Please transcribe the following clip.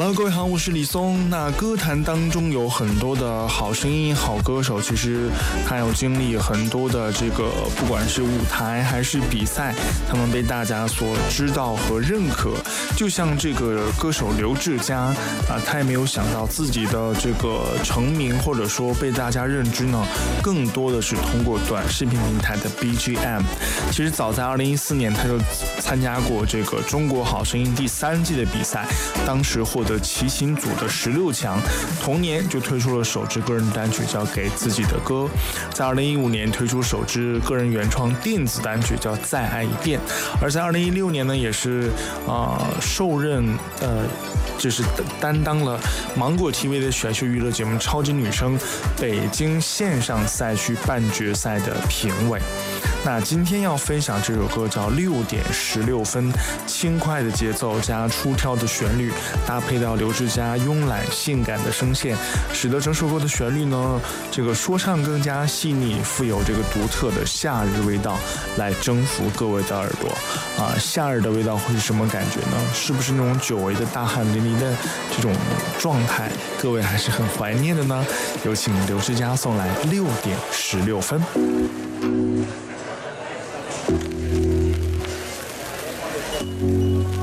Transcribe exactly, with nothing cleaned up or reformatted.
Hello， 各位好，我是李松。那歌坛当中有很多的好声音、好歌手，其实他有经历很多的这个，不管是舞台还是比赛，他们被大家所知道和认可。就像这个歌手刘志佳啊，他也没有想到自己的这个成名或者说被大家认知呢，更多的是通过短视频平台的 B G M。其实早在二零一四年，他就参加过这个中国好声音第三季的比赛，当时获得骑行组的十六强，同年就推出了首支个人单曲叫《给自己的歌》，在二零一五年推出首支个人原创电子单曲叫《再爱一遍》，而在二零一六年呢，也是啊、呃、受任呃就是担当了芒果 T V 的选秀娱乐节目《超级女声》北京线上赛区半决赛的评委。那今天要分享这首歌叫《六点十六分》，轻快的节奏加出挑的旋律，搭配到刘志佳慵懒性感的声线，使得整首歌的旋律呢，这个说唱更加细腻，富有这个独特的夏日味道，来征服各位的耳朵啊！夏日的味道会是什么感觉呢？是不是那种久违的大汗淋漓的这种状态？各位还是很怀念的呢。有请刘志佳送来《六点十六分》。